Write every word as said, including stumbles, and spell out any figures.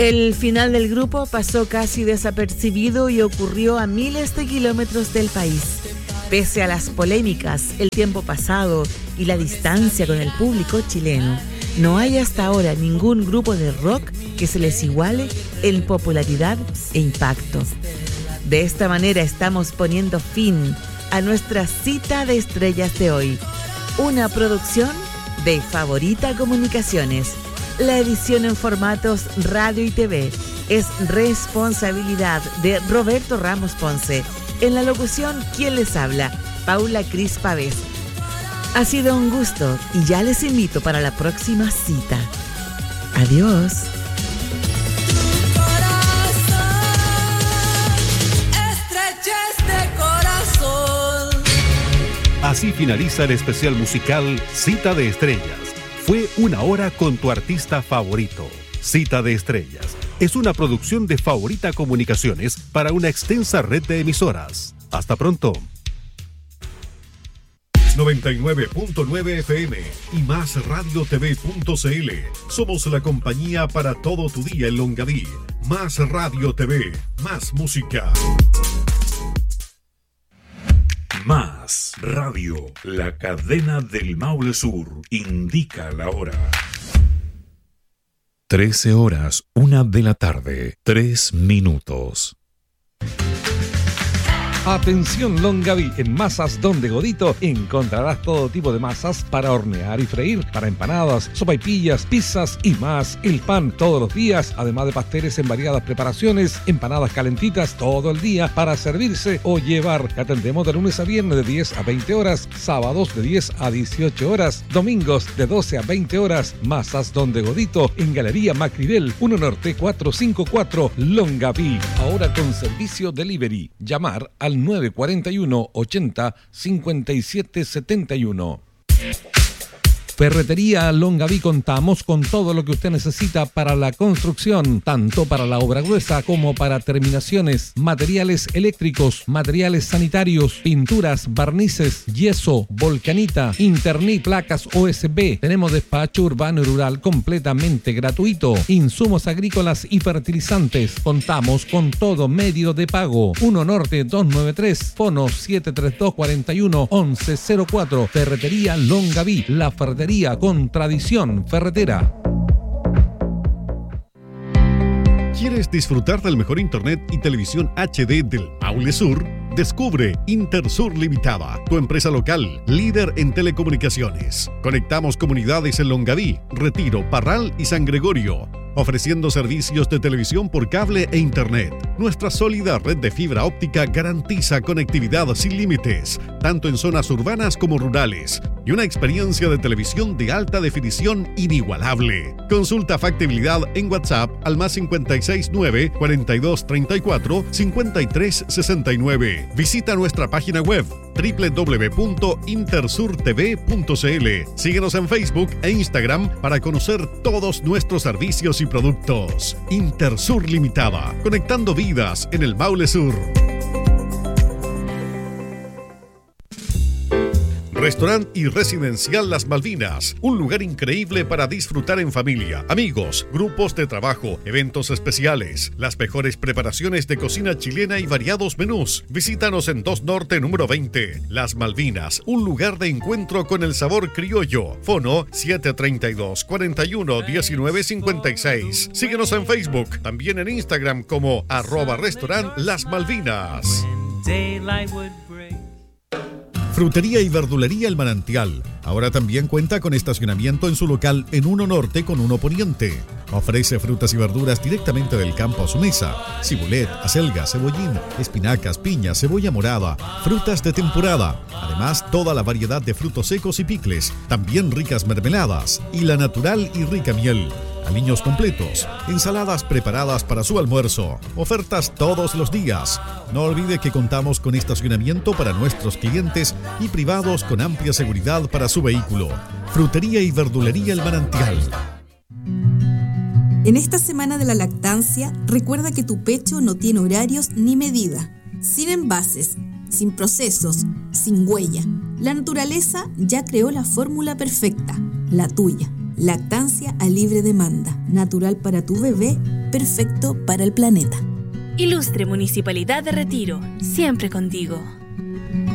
El final del grupo pasó casi desapercibido y ocurrió a miles de kilómetros del país. Pese a las polémicas, el tiempo pasado y la distancia con el público chileno, no hay hasta ahora ningún grupo de rock que se les iguale en popularidad e impacto. De esta manera estamos poniendo fin a nuestra cita de estrellas de hoy, una producción de Favorita Comunicaciones. La edición en formatos radio y T V es responsabilidad de Roberto Ramos Ponce. En la locución, ¿quién les habla? Paula Cris Pavés. Ha sido un gusto y ya les invito para la próxima cita. Adiós. Así finaliza el especial musical Cita de Estrellas. Fue una hora con tu artista favorito. Cita de Estrellas es una producción de Favorita Comunicaciones para una extensa red de emisoras. Hasta pronto. noventa y nueve punto nueve F M y más radio t v punto c l. Somos la compañía para todo tu día en Longaví. Más Radio T V, más música. Más Radio, la cadena del Maule Sur, indica la hora. trece horas, una de la tarde, tres minutos. Atención Longaví, en Masas Don de Godito encontrarás todo tipo de masas para hornear y freír, para empanadas, sopaipillas, pizzas y más. El pan todos los días, además de pasteles en variadas preparaciones, empanadas calentitas todo el día para servirse o llevar. Te atendemos de lunes a viernes de diez a veinte horas, sábados de diez a dieciocho horas, domingos de doce a veinte horas. Masas Don de Godito en Galería Macridel, uno Norte cuatrocientos cincuenta y cuatro, Longaví. Ahora con servicio delivery. Llamar al nueve cuatro uno, ochenta, cincuenta y siete setenta y uno. Ferretería Longaví, contamos con todo lo que usted necesita para la construcción, tanto para la obra gruesa como para terminaciones, materiales eléctricos, materiales sanitarios, pinturas, barnices, yeso, volcanita, internet, placas U S B. Tenemos despacho urbano y rural completamente gratuito, insumos agrícolas y fertilizantes. Contamos con todo medio de pago. uno Norte doscientos noventa y tres, fono siete tres dos, cuatro uno, once cero cuatro. Ferretería Longaví, la ferretería con tradición ferretera. ¿Quieres disfrutar del mejor internet y televisión H D del Maule Sur? Descubre Intersur Limitada, tu empresa local, líder en telecomunicaciones. Conectamos comunidades en Longaví, Retiro, Parral y San Gregorio, ofreciendo servicios de televisión por cable e internet. Nuestra sólida red de fibra óptica garantiza conectividad sin límites, tanto en zonas urbanas como rurales, y una experiencia de televisión de alta definición inigualable. Consulta factibilidad en WhatsApp al más cincuenta y seis nueve, cuarenta y dos treinta y cuatro, cincuenta y tres sesenta y nueve. Visita nuestra página web doble u doble u doble u punto intersur t v punto c l. Síguenos en Facebook e Instagram para conocer todos nuestros servicios y productos. Intersur Limitada, conectando vidas en el Maule Sur. Restaurante y Residencial Las Malvinas, un lugar increíble para disfrutar en familia, amigos, grupos de trabajo, eventos especiales, las mejores preparaciones de cocina chilena y variados menús. Visítanos en dos Norte número veinte, Las Malvinas, un lugar de encuentro con el sabor criollo. Fono siete tres dos, cuatro uno, diecinueve cincuenta y seis. Síguenos en Facebook, también en Instagram como arroba restaurant Las Malvinas. Frutería y verdulería El Manantial. Ahora también cuenta con estacionamiento en su local en uno Norte con uno Poniente. Ofrece frutas y verduras directamente del campo a su mesa. Cibulet, acelga, cebollín, espinacas, piña, cebolla morada, frutas de temporada. Además, toda la variedad de frutos secos y picles. También ricas mermeladas y la natural y rica miel. Aliños completos, ensaladas preparadas para su almuerzo, ofertas todos los días. No olvide que contamos con estacionamiento para nuestros clientes y privados con amplia seguridad para su vehículo. Frutería y verdulería El Manantial. En esta semana de la lactancia, recuerda que tu pecho no tiene horarios ni medida. Sin envases, sin procesos, sin huella. La naturaleza ya creó la fórmula perfecta, la tuya. Lactancia a libre demanda, natural para tu bebé, perfecto para el planeta. Ilustre Municipalidad de Retiro, siempre contigo.